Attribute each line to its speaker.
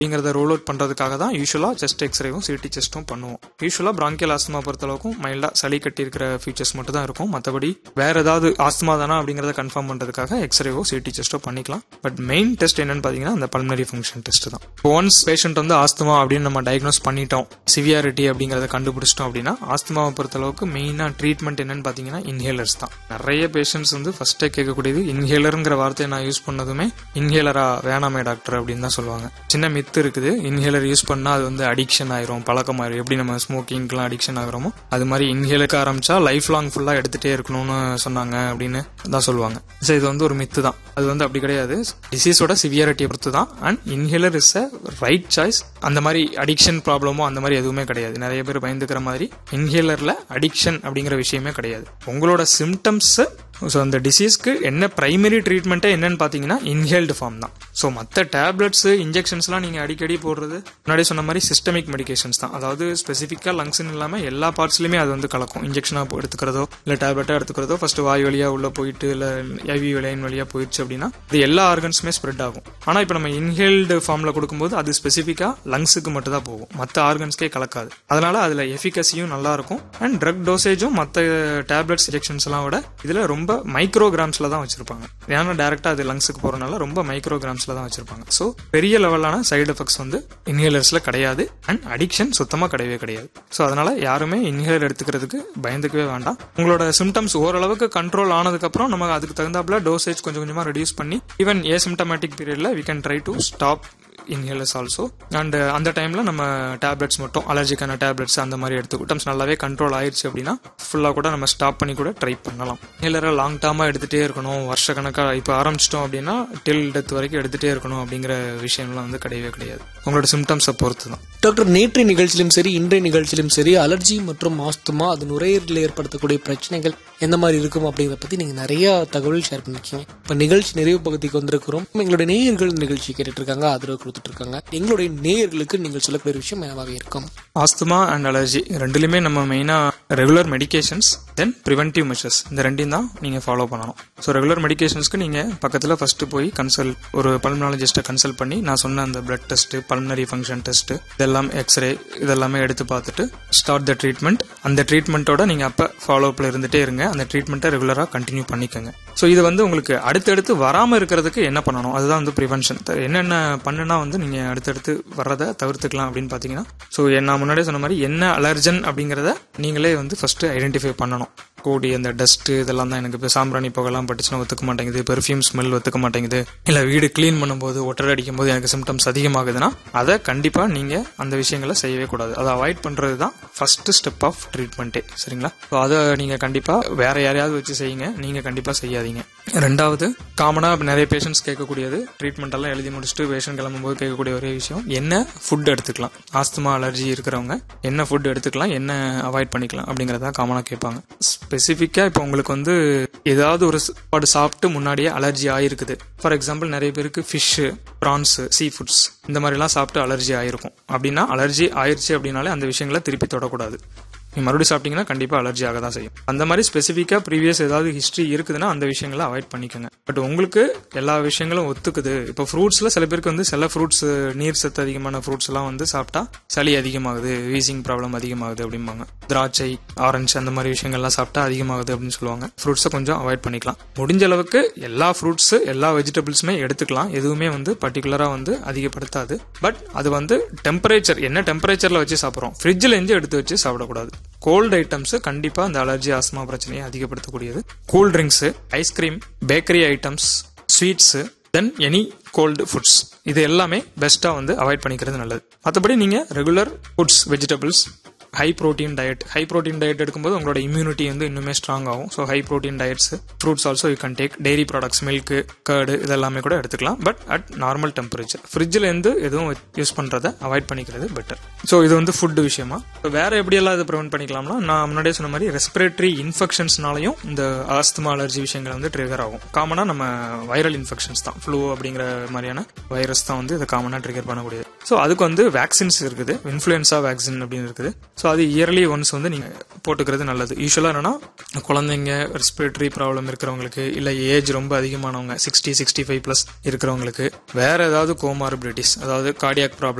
Speaker 1: அப்படிங்கறத roll out பண்றதுக்காக தான் யூஸ்வலா செஸ்ட் எக்ஸ்ரேவும் சிடி செஸ்டும் பண்ணுவோம். யூஸ்வலா பிராங்கியல் ஆஸ்துமா பொறுத்தளவுக்கும் மைல்டா சளி கட்டி இருக்கிற ஃபீச்சர்ஸ் மட்டும் தான் இருக்கும். மற்றபடி வேற ஏதாவது ஆஸ்துமா தானா அப்படிங்கறத கன்ஃபார்ம் பண்றதுக்காக எக்ஸ்ரேவோ சிடி செஸ்டோ பண்ணிக்கலாம். பட் மெயின் டெஸ்ட் என்னன்னு பாத்தீங்கன்னா அந்த பல்மனரி ஃபங்க்ஷன் டெஸ்ட் தான். ஒன்ஸ் பேஷண்ட் வந்து ஆஸ்துமா அப்படின்னு நம்ம டயக்னோஸ் பண்ணிட்டோம், சிவியாரிட்டி அப்படிங்கறத கண்டுபிடிச்சிட்டோம் அப்படின்னா ஆஸ்துமாவை பொறுத்தளவுக்கு மெயினா ட்ரீட்மெண்ட் என்னன்னு பாத்தீங்கன்னா இன்ஹேலர்ஸ் தான். நிறைய பேஷண்ட்ஸ் வந்து ஃபர்ஸ்டே கேட்கக்கூடியது இன்ஹேலருங்கிற வார்த்தையை நான் யூஸ் பண்ணதுமே இன்ஹேலரா வேணாமே டாக்டர் அப்படின்னு தான் சொல்லுவாங்க. சின்ன மித்து இருக்குது, இன்ஹேலர் யூஸ் பண்ணா அது வந்து அடிக்ஷன் ஆயிரும், பழக்கமாயிரும். எப்படி நம்ம ஸ்மோக்கிங்லாம் அடிக்ஷன் ஆகிறோமோ அது மாதிரி இன்ஹேலருக்கு ஆரம்பிச்சா லைஃப் லாங் ஃபுல்லா எடுத்துட்டே இருக்கணும்னு சொன்னாங்க அப்படின்னு தான் சொல்லுவாங்க. ஸோ இது வந்து ஒரு மித்து தான். அது வந்து அப்படி கிடையாது. டிசீஸோட சிவியாரிட்டியை பொறுத்து தான். And inhaler is a right choice. அந்த மாதிரி அடிக்ஷன் ப்ராப்ளமோ அந்த மாதிரி எதுவுமே கிடையாது. நிறைய பேர் பயந்துக்கிற மாதிரி இன்ஹேலர்ல அடிக்ஷன் அப்படிங்கிற விஷயமே கிடையாது. உங்களோட சிம்டம்ஸ், ஸோ அந்த டிசீஸ்க்கு என்ன பிரைமரி ட்ரீட்மெண்ட்டே என்னன்னு பார்த்தீங்கன்னா இன்ஹேல்டு ஃபார்ம் தான். ஸோ மற்ற டேப்லெட்ஸ் இன்ஜெக்ஷன்ஸ்லாம் நீங்கள் அடிக்கடி போடுறது முன்னாடி சொன்ன மாதிரி சிஸ்டமிக் மெடிகேஷன்ஸ் தான். அதாவது ஸ்பெசிஃபிக்காக லங்ஸ்ன்னு இல்லாமல் எல்லா பார்ட்ஸ்லையுமே அது வந்து கலக்கும். இன்ஜெக்ஷனாக எடுத்துக்கிறதோ இல்லை டேப்லெட்டாக எடுத்துக்கிறதோ ஃபர்ஸ்ட் வாய் வழியாக உள்ளே போயிட்டு இல்லை ஐவி லைன் வழியாக போயிடுச்சு அப்படின்னா இது எல்லா ஆர்கன்ஸுமே ஸ்ப்ரெட் ஆகும். ஆனால் இப்போ நம்ம இன்ஹேல்டு ஃபார்மில் கொடுக்கும்போது அது ஸ்பெசிஃபிக்காக லங்ஸுக்கு மட்டும் தான் போகும், மற்ற ஆர்கன்ஸ்க்கே கலக்காது. அதனால அதில் எஃபிகசியும் நல்லா இருக்கும். அண்ட் ட்ரக் டோசேஜும் மற்ற டேப்லெட்ஸ் இன்ஜெக்ஷன்ஸ் எல்லாம் விட இதில் ரொம்ப மைக்ரோகிராம்ஸ்ல தான் வச்சிருப்பாங்க. ஏன்னா டைரக்டா அது லங்ஸுக்கு போறதுனால ரொம்ப மைக்ரோகிராம்ஸ்ல தான் வச்சிருப்பாங்க. ஸோ பெரிய லெவலான சைடு எஃபெக்ட்ஸ் வந்து இன்ஹேலர்ஸ்ல கிடையாது. அண்ட் அடிக்ஷன் சுத்தமா கிடையவே கிடையாது. ஸோ அதனால யாருமே இன்ஹேலர் எடுத்துக்கிறதுக்கு பயந்துக்கவே வேண்டாம். உங்களோட சிம்டம்ஸ் ஓரளவுக்கு கண்ட்ரோல் ஆனதுக்கு அப்புறம் நம்ம அதுக்கு தகுந்தாப்புல டோசேஜ் கொஞ்சம் கொஞ்சமா ரெடியூஸ் பண்ணி ஈவன் ஏசிம்டமேட்டிக் பீரியட்ல we can try to stop inhalers also. And அந்த டைம்ல நம்ம டேப்லெட்ஸ் மட்டும் அலர்ஜிக்கான டேப்லெட்ஸ் அந்த மாதிரி எடுத்துக்கிட்டோம் நல்லாவே கண்ட்ரோல் ஆயிடுச்சு அப்படின்னா ஃபுல்லா கூட நம்ம ஸ்டாப் பண்ணி கூட ட்ரை பண்ணலாம். இன்ஹேலரை லாங் டேர்மா எடுத்துட்டே இருக்கணும், வருஷ கணக்கா இப்போ ஆரம்பிச்சிட்டோம் அப்படின்னா டில் டெத் வரைக்கும் எடுத்துட்டே இருக்கணும் அப்படிங்கிற விஷயம்லாம் வந்து கிடையவே கிடையாது. உங்களோட சிம்டம்ஸை பொறுத்து தான்.
Speaker 2: டாக்டர், நேற்றைய நிகழ்ச்சியிலும் சரி இன்றைய நிகழ்ச்சியிலும் சரி அலர்ஜி மற்றும் ஆஸ்துமா அது நுரையீரலில் ஏற்படுத்தக்கூடிய பிரச்சனைகள் எந்த மாதிரி இருக்கும் அப்படிங்கிறத பத்தி நீங்க நிறைய தகவல் ஷேர் பண்ணிருக்கீங்க. இப்ப நிகழ்ச்சி நிறைவு பகுதிக்கு வந்திருக்கிறோம். எங்களுடைய நேயர்கள் நிகழ்ச்சி கேட்டுட்டு இருக்காங்க, ஆதரவு கொடுத்துட்டு இருக்காங்க. எங்களுடைய நேயர்களுக்கு நீங்கள் சொல்லக்கூடிய விஷயம் என்னவாக இருக்கும்?
Speaker 1: ஆஸ்துமா அண்ட் அலர்ஜி ரெண்டுலயுமே நம்ம மெயினா ரெகுலர் மெடிகேஷன்ஸ் தென் பிரிவென்டிவ் மெஷர்ஸ் இந்த ரெண்டையும் தான் நீங்க ஃபாலோ பண்ணணும். ஸோ ரெகுலர் மெடிகேஷன்ஸ்க்கு நீங்க பக்கத்துல ஃபர்ஸ்ட் போய் கன்சல்ட் ஒரு பல்மனாலஜிஸ்ட்டை கன்சல்ட் பண்ணி நான் சொன்ன அந்த blood test, pulmonary function test, இதெல்லாம் எக்ஸ்ரே இதெல்லாமே எடுத்து பார்த்துட்டு ஸ்டார்ட் த ட்ரீட்மெண்ட். அந்த ட்ரீட்மெண்ட்டோட நீங்க அப்ப ஃபாலோ அப்ல இருந்துட்டே இருங்க. அந்த ட்ரீட்மெண்ட்டை ரெகுலரா கண்டினியூ பண்ணிக்கோங்க. ஸோ இது வந்து உங்களுக்கு அடுத்தடுத்து வராம இருக்கிறதுக்கு என்ன பண்ணணும் அதுதான் வந்து ப்ரிவென்ஷன். என்னென்ன பண்ணுனா வந்து நீங்க அடுத்தடுத்து வர்றதை தவிர்த்துக்கலாம் அப்படின்னு பாத்தீங்கன்னா, ஸோ நான் முன்னாடியே சொன்ன மாதிரி என்ன அலர்ஜன் அப்படிங்கறத நீங்களே வந்து ஃபர்ஸ்ட் ஐடென்டிஃபை பண்ணணும். கோடி அந்த டஸ்ட் இதெல்லாம் தான் எனக்கு இப்போ சாம்பிராணி புகைலாம் பட்டுச்சுன்னா ஒத்துக்க மாட்டேங்குது, பெர்ஃப்யூம் ஸ்மெல் ஒத்துக்க மாட்டேங்குது, இல்ல வீடு கிளீன் பண்ணும்போது ஒட்டரை அடிக்கும் போது எனக்கு சிம்டம்ஸ் அதிகமாகுதுன்னா அதை கண்டிப்பா நீங்க அந்த விஷயங்களை செய்யவே கூடாது. அதை அவாய்ட் பண்றது தான் ஃபர்ஸ்ட் ஸ்டெப் ஆஃப் ட்ரீட்மெண்ட்டே. சரிங்களா? அதை நீங்க கண்டிப்பா வேற யாரையாவது வச்சு செய்யுங்க, நீங்க கண்டிப்பா செய்யாதீங்க. ரெண்டாவது, காமனா நிறைய பேஷண்ட்ஸ் கேட்கக்கூடியது, ட்ரீட்மெண்ட் எல்லாம் எழுதி முடிச்சுட்டு பேஷண்ட் கிளம்பும்போது கேட்கக்கூடிய ஒரே விஷயம், என்ன ஃபுட் எடுத்துக்கலாம், ஆஸ்துமா அலர்ஜி இருக்கிறவங்க என்ன ஃபுட் எடுத்துக்கலாம், என்ன அவாய்ட் பண்ணிக்கலாம் அப்படிங்கறத காமனா கேட்பாங்க. ஸ்பெசிஃபிக்கா இப்போ உங்களுக்கு வந்து ஏதாவது ஒரு சாப்பாடு சாப்பிட்டு முன்னாடியே அலர்ஜி ஆயிருக்குது. ஃபார் எக்ஸாம்பிள் நிறைய பேருக்கு ஃபிஷ், பிரான்ஸ், சீ ஃபுட்ஸ் இந்த மாதிரி எல்லாம் சாப்பிட்டு அலர்ஜி ஆயிருக்கும். அப்படின்னா அலர்ஜி ஆயிருச்சு அப்படின்னாலே அந்த விஷயங்களை திருப்பி தொடக்கூடாது. நீ மறுபடியும் சாப்பிட்டீங்கன்னா கண்டிப்பா அலர்ஜி ஆக தான் செய்யும். அந்த மாதிரி ஸ்பெசிஃபிக்கா ப்ரீவியஸ் ஏதாவது ஹிஸ்டரி இருக்குதுன்னா அந்த விஷயங்களை அவாய்ட் பண்ணிக்கோங்க. பட் உங்களுக்கு எல்லா விஷயங்களும் ஒத்துக்குது. இப்போ ஃப்ரூட்ஸ்ல சில பேருக்கு வந்து சில ஃப்ரூட்ஸ், நீர் சத்து அதிகமான ஃப்ரூட்ஸ் எல்லாம் வந்து சாப்பிட்டா சளி அதிகமாகுது, வீசிங் ப்ராப்ளம் அதிகமாகுது அப்படிம்பாங்க. திராட்சை, ஆரஞ்சு அந்த மாதிரி விஷயங்கள்லாம் சாப்பிட்டா அதிகமாகுது அப்படின்னு சொல்லுவாங்க. ஃப்ரூட்ஸை கொஞ்சம் அவாய்ட் பண்ணிக்கலாம். முடிஞ்ச அளவுக்கு எல்லா ஃப்ரூட்ஸ் எல்லா வெஜிடபிள்ஸுமே எடுத்துக்கலாம். எதுவுமே வந்து பர்டிகுலரா வந்து அதிகப்படுத்தாது. பட் அது வந்து டெம்பரேச்சர் என்ன டெம்பரேச்சர்ல வச்சு சாப்பிட்றோம், ஃப்ரிட்ஜில் இருந்து எடுத்து வச்சு சாப்பிடக்கூடாது. கோல்டு ஐட்டம்ஸ் கண்டிப்பா இந்த அலர்ஜி ஆஸ்மா பிரச்சனையை அதிகப்படுத்தக்கூடியது. Cool drinks, ice cream, bakery items, sweets, தென் எனி கோல்டு ஃபுட்ஸ் இது எல்லாமே பெஸ்டா வந்து அவாய்ட் பண்ணிக்கிறது நல்லது. மற்றபடி நீங்க regular foods, vegetables, high protein diet எடுக்கும்போது உங்களோட இம்யூனிட்டி வந்து இன்னுமே ஸ்ட்ராங் ஆகும். So high protein diets, fruits also you can take, dairy products, milk, curd இதெல்லாமே கூட எடுத்துக்கலாம். But at normal temperature. ஃப்ரிட்ஜில் இருந்து எதுவும் யூஸ் பண்றதை அவாய்ட் பண்ணிக்கிறது பெட்டர். ஸோ இது வந்து ஃபுட் விஷயமா. வேற எப்படியெல்லாம் இதை ப்ரிவென்ட் பண்ணிக்கலாம்னா, நான் முன்னாடியே சொன்ன மாதிரி ரெஸ்பிரேட்டரி இன்ஃபெக்ஷன்ஸ்னாலையும் இந்த ஆஸ்துமா அலர்ஜி விஷயங்கள் வந்து ட்ரிகர் ஆகும். காமனா நம்ம வைரல் இன்ஃபெக்ஷன்ஸ் தான், ஃப்ளூ அப்படிங்கிற மாதிரியான வைரஸ் தான் வந்து இதை காமனா ட்ரிகர் பண்ணக்கூடியது. ஸோ அதுக்கு வந்து வேக்சின்ஸ் இருக்குது, இன்ஃபுளுன்சா வேக்சின் அப்படின்னு இருக்குது. ஸோ அது இயர்லி ஒன்ஸ் வந்து நீங்கள் போட்டுக்கிறது நல்லது. யூஸ்வலாக என்னன்னா குழந்தைங்க ரெஸ்பிரேட்டரி ப்ராப்ளம் இருக்கிறவங்களுக்கு, இல்லை ஏஜ் ரொம்ப அதிகமானவங்க 60-65+ இருக்கிறவங்களுக்கு, வேற ஏதாவது கோமார்பிலிட்டிஸ், அதாவது கார்டியாக் ப்ராப்ளம்